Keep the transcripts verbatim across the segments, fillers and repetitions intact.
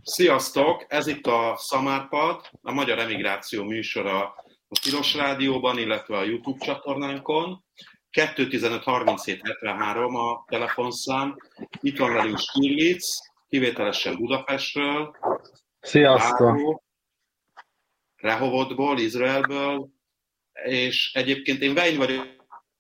Sziasztok! Ez itt a Szamárpad, a Magyar Emigráció műsora a Tilos Rádióban, illetve a YouTube csatornánkon. kettő tizenöt harminchét hetvenhárom a telefonszám. Itt van velünk Stirlitz, kivételesen Budapestről. Sziasztok! Báró, Rehovodból, Izraelből, és egyébként én Vein vagyok.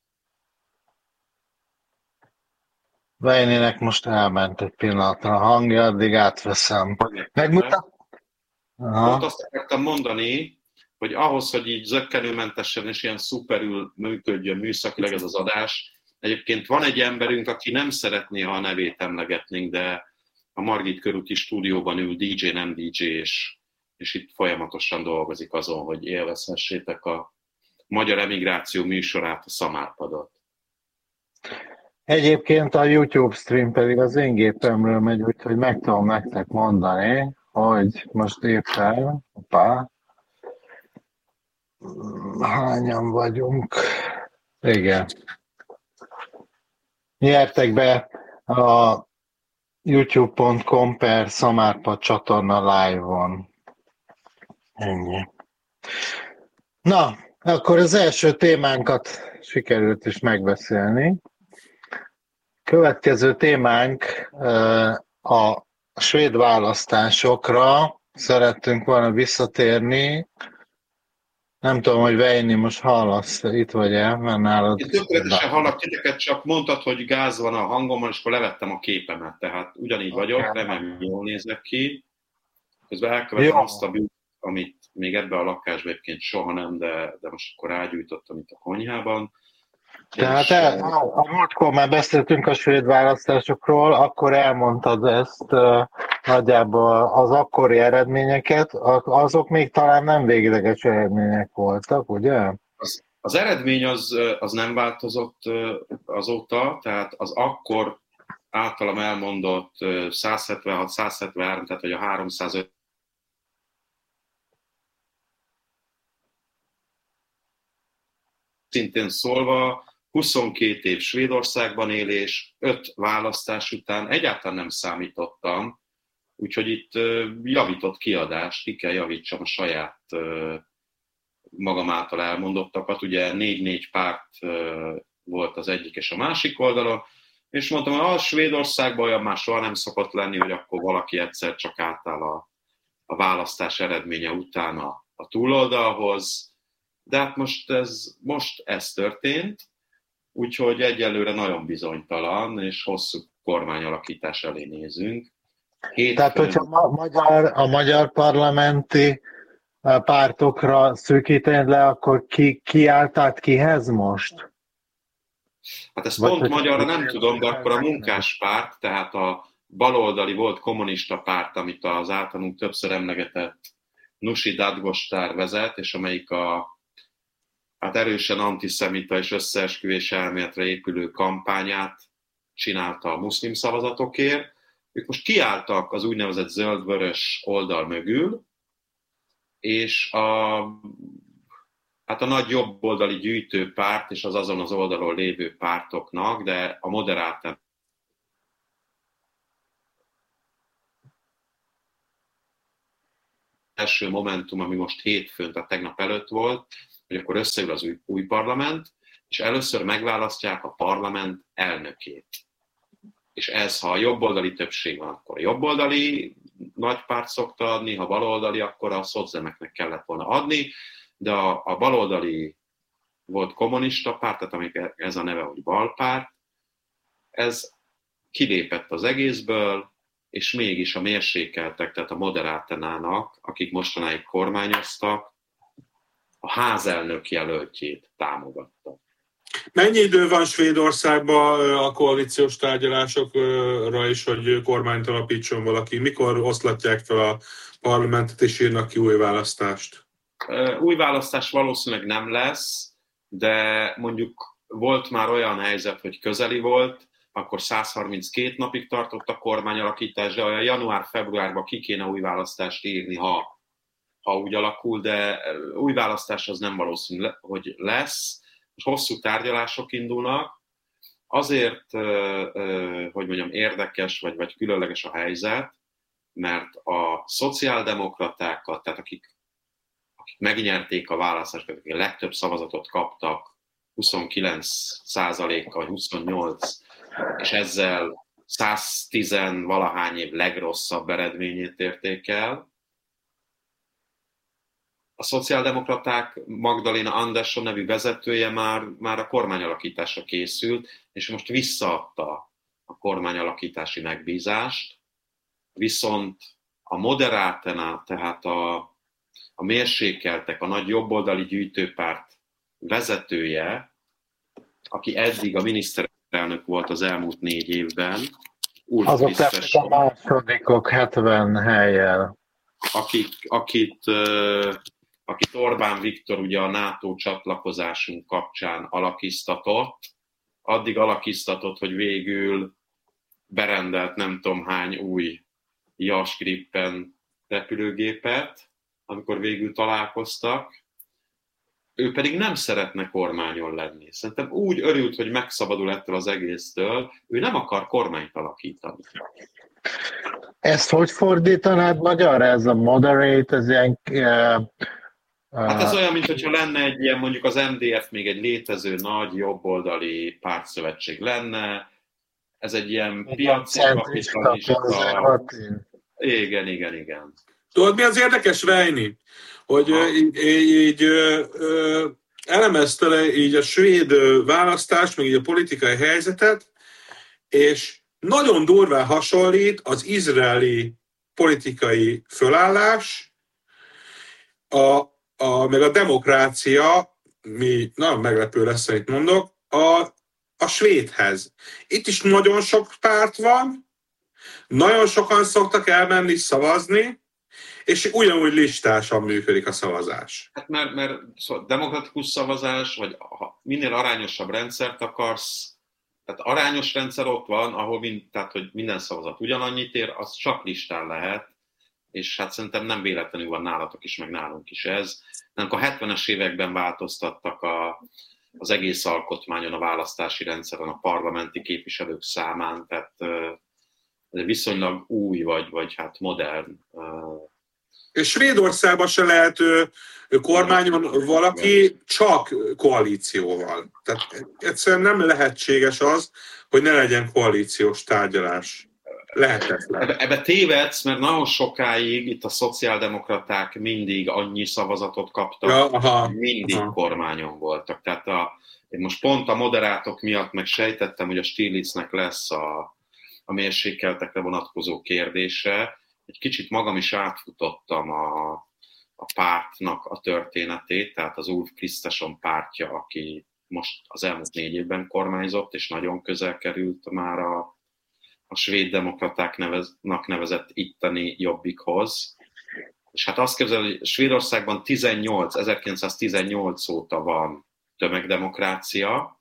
Veinének most elment egy pillanatra a hangja, addig átveszem. Megmutat? Pont azt akartam mondani, hogy ahhoz, hogy így zökkenőmentesen és ilyen szuperül működjön műszakileg ez az adás, egyébként van egy emberünk, aki nem szeretné, ha a nevét emlegetnénk, de a Margit körúti stúdióban ül dé dzsé, nem dé dzsé, és, és itt folyamatosan dolgozik azon, hogy élvezhessétek a Magyar Emigráció műsorát, a Szamárpadot. Egyébként a YouTube stream pedig az én gépemről megy, úgyhogy meg tudom nektek mondani, hogy most éppen, opá, hányan vagyunk? Igen. Nyertek be a youtube pont com per Szamárpad csatorna live-on. Ennyi. Na, akkor az első témánkat sikerült is megbeszélni. Következő témánk a svéd választásokra. Szerettünk volna visszatérni. Nem tudom, hogy Veini most hallasz, itt vagy-e, mert nálad... Én tökéletesen hallak titeket, csak mondtad, hogy gáz van a hangomon, és akkor levettem a képemet, tehát ugyanígy vagyok, remélem jól nézek ki. Közben elkövetem azt a bűnt, amit még ebben a lakásban egyébként soha nem, de, de most akkor rágyújtottam itt a konyhában. Tehát el, a múltkor már beszéltünk a svéd választásokról, akkor elmondtad ezt uh, nagyjából az akkori eredményeket, azok még talán nem végleges eredmények voltak, ugye? Az, az eredmény az, az nem változott azóta, tehát az akkor általam elmondott száz hetvenhat száz hetvenhárom, tehát hogy a háromszázöt szintén szólva, huszonkét év Svédországban élés, öt választás után egyáltalán nem számítottam, úgyhogy itt javított kiadást, ki kell javítsam a saját magam által elmondottakat. Ugye négy-négy párt volt az egyik és a másik oldalon, és mondtam, hogy a Svédországban olyan már soha nem szokott lenni, hogy akkor valaki egyszer csak átáll a, a választás eredménye után a, a túloldalhoz, de hát most ez, most ez történt, úgyhogy egyelőre nagyon bizonytalan, és hosszú kormányalakítás elé nézünk. Hétfőn... Tehát, hogyha a magyar, a magyar parlamenti pártokra szűkítenéd le, akkor ki, ki állt át kihez most? Hát ezt Vagy pont magyarra nem tudom, de akkor a munkáspárt, tehát a baloldali volt kommunista párt, amit az általunk többször emlegetett Nooshi Dadgostar vezet, és amelyik a hát erősen antiszemita és összeesküvés elméletre épülő kampányát csinálta a muszlim szavazatokért. Ők most kiálltak az úgynevezett zöld-vörös oldal mögül, és a, hát a nagy jobboldali gyűjtőpárt és az azon az oldalon lévő pártoknak, de a moderált első Momentum, ami most hétfőn, tehát tegnap előtt volt, hogy akkor összeül az új, új parlament, és először megválasztják a parlament elnökét. És ez, ha a jobboldali többség van, akkor a jobboldali nagy párt szokta adni, ha baloldali, akkor a szocdemeknek kellett volna adni, de a, a baloldali volt kommunista párt, tehát amik ez a neve, hogy balpárt, ez kilépett az egészből, és mégis a mérsékeltek, tehát a moderátenának, akik mostanáig kormányoztak, a házelnök jelöltjét támogatta. Mennyi idő van Svédországban a koalíciós tárgyalásokra is, hogy kormányt alapítson valaki? Mikor oszlatják fel a parlamentet és írnak ki új választást? Új választás valószínűleg nem lesz, de mondjuk volt már olyan helyzet, hogy közeli volt, akkor száz harminckét napig tartott a kormányalakítás, de olyan január-februárban ki kéne új választást írni, ha, ha úgy alakul, de új választás az nem valószínű, hogy lesz. Hosszú tárgyalások indulnak. Azért, hogy mondjam, érdekes vagy, vagy különleges a helyzet, mert a szociáldemokratákat, tehát akik, akik megnyerték a választásokat, akik a legtöbb szavazatot kaptak, huszonkilenc százalékkal, huszonnyolc, és ezzel száztíz valahány év legrosszabb eredményét érték el. A szociáldemokraták Magdalena Andersson nevű vezetője már, már a kormányalakításra készült, és most visszaadta a kormányalakítási megbízást, viszont a Moderátena, tehát a, a mérsékeltek, a nagy jobboldali gyűjtőpárt vezetője, aki eddig a miniszterelnök volt az elmúlt négy évben, Ulf azok Krisztesson, a másodikok hetven hellyel. akik, akit, akit Orbán Viktor ugye a NATO csatlakozásunk kapcsán alakiztatott, addig alakiztatott, hogy végül berendelt nem tudom hány új Jas Gripen repülőgépet, amikor végül találkoztak. Ő pedig nem szeretne kormányon lenni. Szerintem úgy örült, hogy megszabadul ettől az egésztől, ő nem akar kormányt alakítani. Ezt hogy fordítanád magyarra? Ez a moderate, ez ilyen... Uh, uh, Hát ez olyan, mintha lenne egy ilyen, mondjuk az em dé ef még egy létező nagy jobboldali pártszövetség lenne, ez egy ilyen piaci kapitalista... Igen, igen, igen. Tudod, mi az érdekes, Reini? Hogy ha. így, így ö, ö, elemezte le így a svéd választást, meg így a politikai helyzetet, és nagyon durván hasonlít az izraeli politikai fölállás, a, a, meg a demokrácia, mi nagyon meglepő lesz, amit mondok, a, a svédhez. Itt is nagyon sok párt van, nagyon sokan szoktak elmenni szavazni, és ugyanúgy listásan működik a szavazás. Hát mert, mert szóval demokratikus szavazás, vagy ha minél arányosabb rendszert akarsz, tehát arányos rendszer ott van, ahol mind, tehát, hogy minden szavazat ugyanannyit ér, az csak listán lehet, és hát szerintem nem véletlenül van nálatok is, meg nálunk is ez. Nem, a hetvenes években változtattak a, az egész alkotmányon, a választási rendszeren, a parlamenti képviselők számán, tehát ez viszonylag új, vagy, vagy hát modern. És Svédországban se lehet kormányon valaki csak koalícióval. Tehát egyszerűen nem lehetséges az, hogy ne legyen koalíciós tárgyalás. Lehetetlen. Ebbe, ebbe tévedsz, mert nagyon sokáig itt a szociáldemokraták mindig annyi szavazatot kaptak, ja, aha, mindig aha. kormányon voltak. Tehát a, én most pont a moderátok miatt meg sejtettem, hogy a Stiglitznek lesz a, a mérsékeltekre vonatkozó kérdése. Egy kicsit magam is átfutottam a, a pártnak a történetét, tehát az Ulf Krisztesson pártja, aki most az elmúlt négy évben kormányzott, és nagyon közel került már a, a svéd demokratáknak nevezett itteni Jobbikhoz. És hát azt képzelem, hogy Svédországban tizennyolc, ezerkilencszáztizennyolc óta van tömegdemokrácia,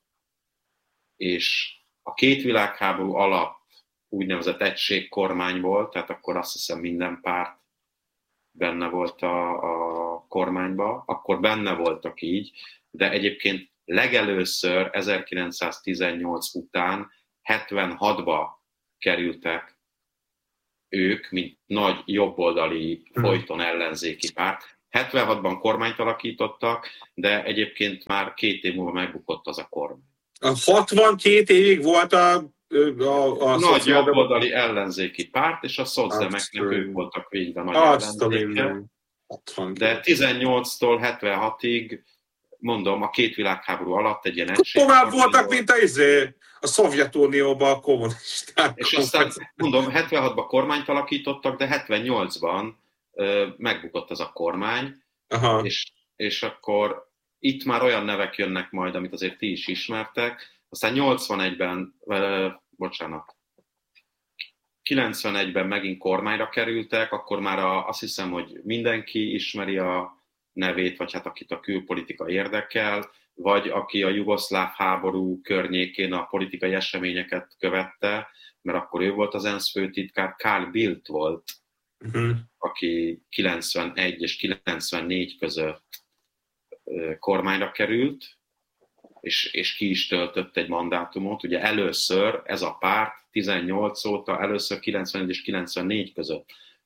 és a két világháború alatt úgynevezett egységkormány volt, tehát akkor azt hiszem minden párt benne volt a, a kormányba, akkor benne voltak így, de egyébként legelőször ezerkilencszáztizennyolc után hetvenhatba kerültek ők, mint nagy jobboldali, folyton ellenzéki párt. hetvenhatban kormányt alakítottak, de egyébként már két év múlva megbukott az a kormány. A hatvankét évig volt a A, a nagy jobboldali ellenzéki párt, és a szocdemeknek ők voltak végig a nagy ellenzéke. De tizennyolctól hetvenhatig, mondom, a két világháború alatt egy ilyen egység. Tovább voltak, mint a, izé, a Szovjetunióban a kommunisták. És aztán, mondom, hetvenhatban kormányt alakítottak, de hetvennyolcban ö, megbukott az a kormány, és, és akkor itt már olyan nevek jönnek majd, amit azért ti is ismertek. Aztán nyolcvanegyben, uh, bocsánat, kilencvenegyben megint kormányra kerültek, akkor már a, azt hiszem, hogy mindenki ismeri a nevét, vagy hát akit a külpolitika érdekel, vagy aki a jugoszláv háború környékén a politikai eseményeket követte, mert akkor ő volt az ENSZ főtitkár, Carl Bildt volt, uh-huh. aki kilencvenegy és kilencvennégy között uh, kormányra került, És, és ki is töltött egy mandátumot. Ugye először ez a párt tizennyolc óta, először kilencvenegy és kilencvennégy között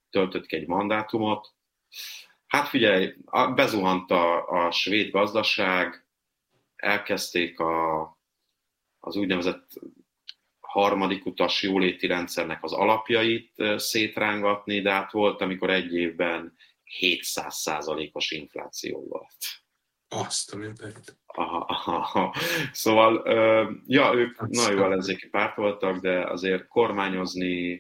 töltött ki egy mandátumot. Hát figyelj, bezuhant a, a svéd gazdaság, elkezdték a, az úgynevezett harmadik utas jóléti rendszernek az alapjait szétrángatni, de hát volt, amikor egy évben hétszáz százalékos infláció volt. Azt a mindent. Aha, aha. Szóval, ja, ők hát nagyon ellenzéki párt voltak, de azért kormányozni,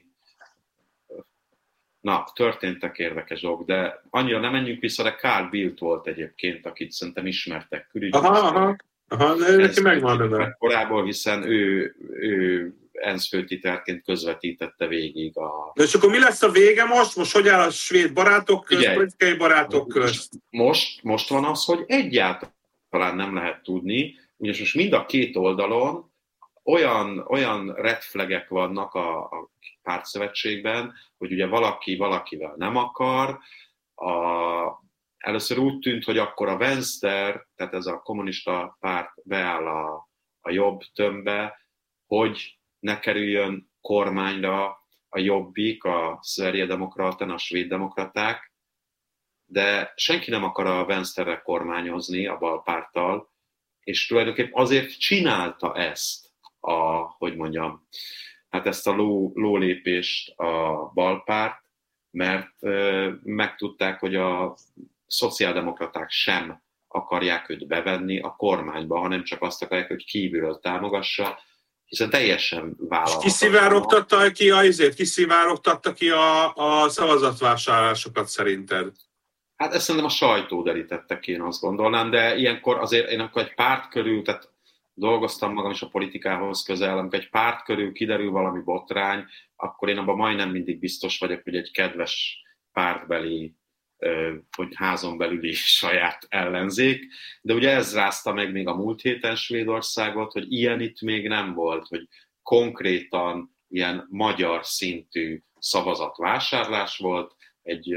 na, történtek érdekes dolgok, de annyira nem menjünk vissza, de Carl Bildt volt egyébként, akit szerintem ismertek külügyminiszter. Aha, aha, aha, de neki megvan. Korábban, hiszen ő, ő ENSZ főtitárként közvetítette végig a... De és akkor mi lesz a vége most? Most hogy áll a svéd barátok közt, Figyelj, politikai barátok közt? Most, most van az, hogy egyáltalán nem lehet tudni, ugyanis most mind a két oldalon olyan, olyan red flagek vannak a, a pártszövetségben, hogy ugye valaki valakivel nem akar. A, először úgy tűnt, hogy akkor a Venstre, tehát ez a kommunista párt beáll a, a jobb tömbbe, hogy ne kerüljön kormányra a Jobbik, a Szverigedemokraten, a svéd demokraták, de senki nem akar a Venstre-re kormányozni a balpárttal, és tulajdonképpen azért csinálta ezt, a, hogy mondjam, hát ezt a ló, lólépést a balpárt, mert euh, megtudták, hogy a szociáldemokraták sem akarják őt bevenni a kormányba, hanem csak azt akarják, hogy kívülről támogassa, hiszen teljesen vállalhatatlan. Kiszivárogtatta ki a izét, kiszivárogtatta ki a, a szavazatvásárlásokat szerinted? Hát ezt szerintem a sajtó derítette ki, én azt gondolnám, de ilyenkor azért én akkor egy párt körül, tehát dolgoztam magam is a politikához közel, amikor egy párt körül kiderül valami botrány, akkor én abban majdnem mindig biztos vagyok, hogy egy kedves pártbeli, hogy házon belüli saját ellenzék, de ugye ez rázta meg még a múlt héten Svédországot, hogy ilyen itt még nem volt, hogy konkrétan ilyen magyar szintű szavazatvásárlás volt, egy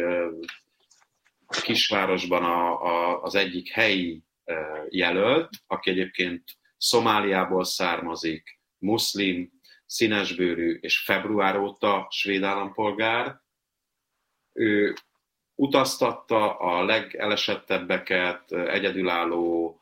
kisvárosban a, a, az egyik helyi jelölt, aki egyébként Szomáliából származik, muszlim, színesbőrű és február óta svéd állampolgár. Ő utaztatta a legelesettebbeket, egyedülálló,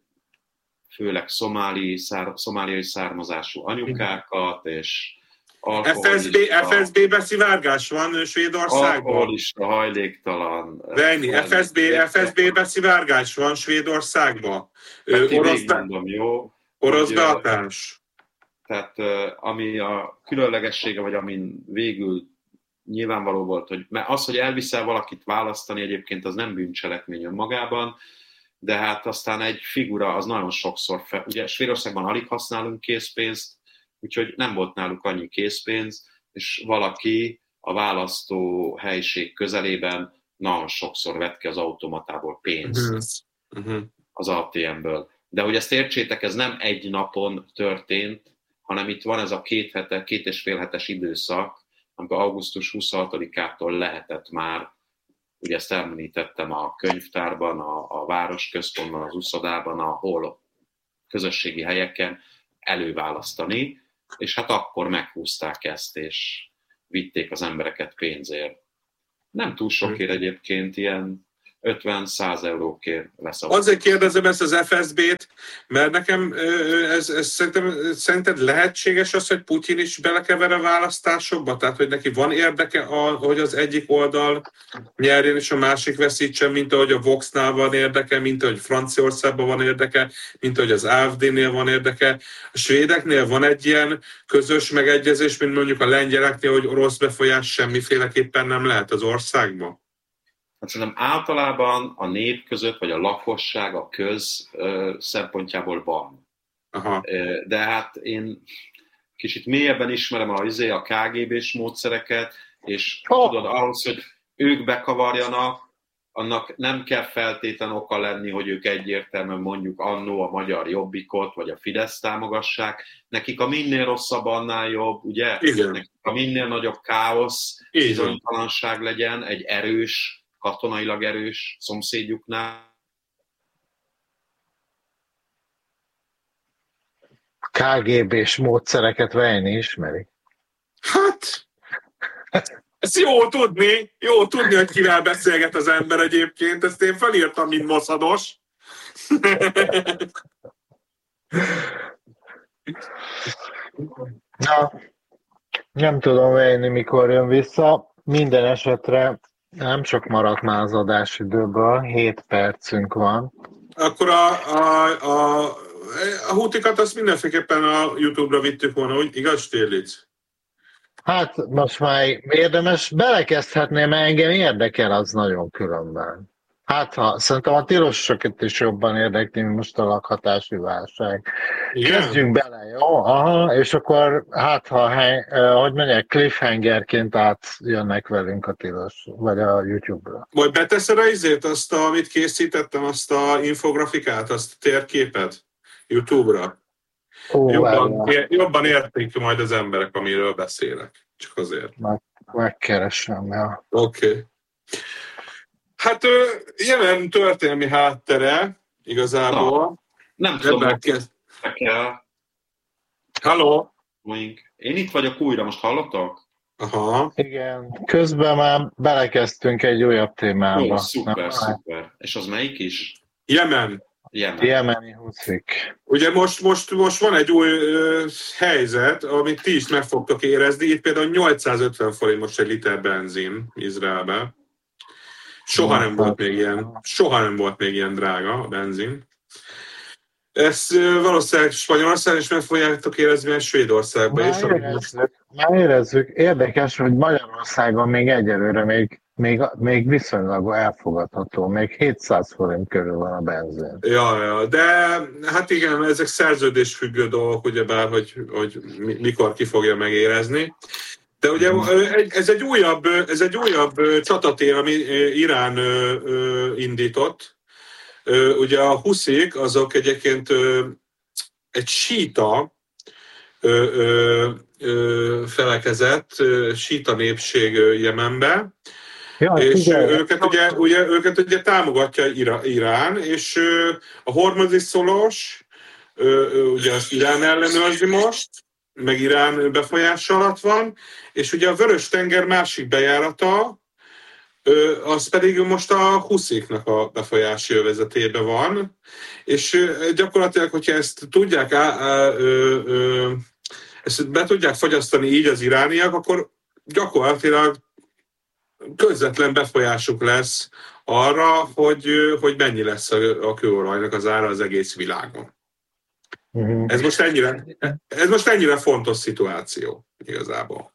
főleg szomáli, szár, szomáliai származású anyukákat, és ef es bé, ef es bé beszivárgás van Svédországban? Alkoholista, hajléktalan. Venni, ef es bé, ef es bé beszivárgás van Svédországban? Orosz, mondom, jó, orosz behatás. Tehát ami a különlegessége, vagy amin végül nyilvánvaló volt, hogy mert az, hogy elviszel valakit választani, egyébként az nem bűncselekmény önmagában, de hát aztán egy figura az nagyon sokszor, fel, ugye Svédországban alig használunk készpénzt, úgyhogy nem volt náluk annyi készpénz, és valaki a választó helység közelében nagyon sokszor vett ki az automatából pénzt uh-huh. az á té em-ből. De hogy ezt értsétek, ez nem egy napon történt, hanem itt van ez a két, hete, két és fél hetes időszak, amikor augusztus huszonhatodikától lehetett már, ugye ezt említettem a könyvtárban, a, a városközpontban, az uszodában, ahol közösségi helyeken előválasztani, és hát akkor meghúzták ezt, és vitték az embereket pénzért. Nem túl sokért egyébként, ilyen ötven-száz eurókért leszavaztak. Azért kérdezem ezt az ef es bé-t, mert nekem ez, ez szerintem, szerinted lehetséges az, hogy Putyin is belekever a választásokba? Tehát, hogy neki van érdeke, a, hogy az egyik oldal nyerjen és a másik veszítsen, mint ahogy a Voxnál van érdeke, mint ahogy Franciaországban van érdeke, mint ahogy az á ef dé-nél van érdeke. A svédeknél van egy ilyen közös megegyezés, mint mondjuk a lengyeleknél, hogy orosz befolyás semmiféleképpen nem lehet az országban? Hát szerintem általában a nép között, vagy a lakosság, a köz ö, szempontjából van. Aha. De hát én kicsit mélyebben ismerem a, a ká gé bé-s módszereket, és oh. tudod, ahhoz, hogy ők bekavarjanak, annak nem kell feltétlen oka lenni, hogy ők egyértelműen mondjuk annó a magyar Jobbikot, vagy a Fidesz támogassák. Nekik a minél rosszabb, annál jobb, ugye? Igen. Nekik a minél nagyobb káosz, bizonytalanság legyen, egy erős, katonailag erős szomszédjuknál. ká gé bé-s módszereket Vejni ismeri. Hát, Ezt jó tudni, jó tudni, hogy kivel beszélget az ember egyébként, ezt én felírtam, mint moszados. Na, nem tudom vejni, mikor jön vissza. Minden esetre nem csak maradt már az adásidőből, hét percünk van. Akkor a, a, a, a hútikat azt mindenféleképpen a YouTube-ra vittük volna, úgy igaz, Stérlic? Hát most már érdemes, belekezdhetném, mert engem érdekel az nagyon különben. Hát ha, szerintem a tilosokat is jobban érdekli, mint most a lakhatási válság. Igen? Kezdjünk bele, jó? Aha, és akkor hát ha, hely, hogy mondják, cliffhangerként átjönnek velünk a tilos, vagy a YouTube-ra. Majd beteszed a izét, azt, a, amit készítettem, azt a infografikát, azt a térképet YouTube-ra? Ó, jobban, é, jobban értik majd az emberek, amiről beszélek. Csak azért. Meg, megkeresem, ja. Oké. Okay. Hát Jemen történelmi háttere igazából. Na, nem tudom, kezd... kell. Halló? Én itt vagyok újra, most hallottak? Aha. Igen, közben már belekezdtünk egy újabb témába. Ó, szuper, Na, szuper. És az melyik is? Jemen. Jemen. Jemeni huszik. Ugye most, most, most van egy új ö, helyzet, amit ti is meg fogtok érezni. Itt például nyolcszázötven forint most egy liter benzin Izraelben. Soha nem volt még ilyen, soha nem volt még ilyen drága a benzin. Ezt ö, valószínűleg Spanyolországban is meg fogjátok érezni, mert Svédországban is. Már érezzük, már érezzük. Érdekes, hogy Magyarországon még egyelőre még, még, még viszonylag elfogadható. Még hétszáz forint körül van a benzin. Ja, ja, de hát igen, ezek szerződésfüggő dolgok, ugyebár, hogy, hogy mikor ki fogja megérezni. De ugye ez egy újabb, ez egy újabb csatatér, ami Irán indított. Ugye a huszik, azok egyébként egy síta felekezett, síta népség Jemenbe, ja, és őket ugye, ugye, őket ugye támogatja Irán, és a hormozi szolos, ugye azt Irán ellenőrzi most, meg Irán befolyás alatt van, és ugye a Vörös-tenger másik bejárata, az pedig most a husziknak a befolyási övezetében van, és gyakorlatilag, hogyha ezt tudják, á, á, ö, ö, ezt be tudják fogyasztani így az irániak, akkor gyakorlatilag közvetlen befolyásuk lesz arra, hogy, hogy mennyi lesz a, a kőolajnak az ára az egész világon. Uh-huh. Ez most ennyire, ez most ennyire fontos szituáció igazából.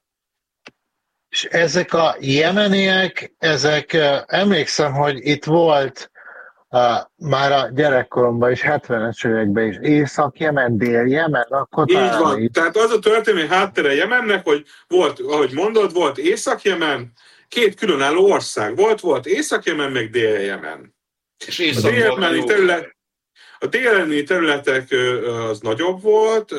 És ezek a jemeniek, ezek, emlékszem, hogy itt volt uh, már a gyerekkoromban is, hetvenes években is, Észak-Jemen, Dél-Jemen, akkor így van, itt... tehát az a történelmi háttere Jemennek, hogy volt, ahogy mondod, volt Észak-Jemen, két különálló ország volt, volt Észak-Jemen, meg Dél-Jemen. És Észak a terület, a déli területek az nagyobb volt,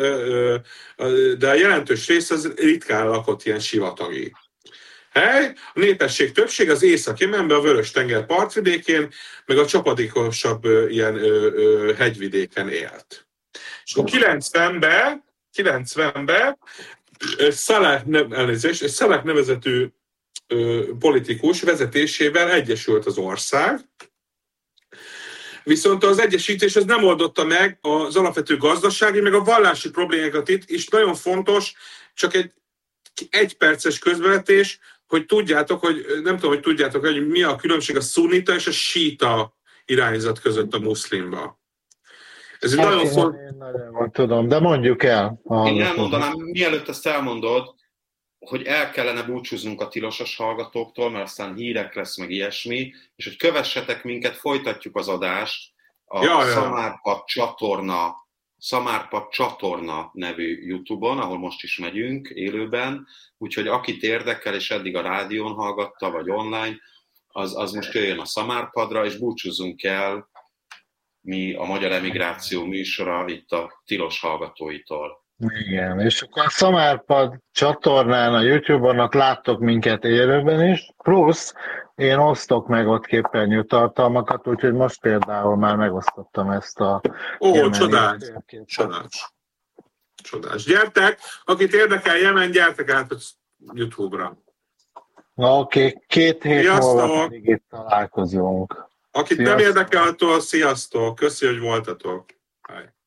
de a jelentős rész az ritkán lakott ilyen sivatagi hely. A népesség többség az Észak-Jemenben, a Vörös-tenger partvidékén, meg a csapadékosabb ilyen hegyvidéken élt. És akkor kilencvenben, kilencvenben Szalák, elnézést, egy Szalák nevezetű politikus vezetésével egyesült az ország, viszont az egyesítés az nem oldotta meg az alapvető gazdasági, meg a vallási problémákat itt, és nagyon fontos, csak egy egyperces közvetítés, hogy tudjátok, hogy nem tudom, hogy tudjátok, hogy mi a különbség a szunita és a síta irányzat között a muszlimba. Ez hát nagyon fontos. Én nagyon tudom, de mondjuk el. Én elmondanám, mielőtt ezt elmondod, hogy el kellene búcsúznunk a tilosos hallgatóktól, mert aztán hírek lesz, meg ilyesmi, és hogy kövessetek minket, folytatjuk az adást a ja, Szamárpad csatorna, Szamárpad csatorna nevű YouTube-on, ahol most is megyünk élőben, úgyhogy akit érdekel, és eddig a rádión hallgatta, vagy online, az, az most jöjjön a Szamárpadra, és búcsúzzunk el mi a Magyar Emigráció műsora itt a tilos hallgatóitól. Igen, és akkor a Szamárpad csatornán, a YouTube-on láttok minket élőben is, plusz én osztok meg ott képernyő tartalmakat, úgyhogy most például már megosztottam ezt a... Ó, csodás, csodás, csodás. Gyertek, akit érdekel Jemen, gyertek át a YouTube-ra. Na oké, okay. Két hét Sziasztok! múlva pedig itt találkozunk. Akit Sziasztok. nem érdekel, attól sziasztok! Köszi, hogy voltatok! Bye.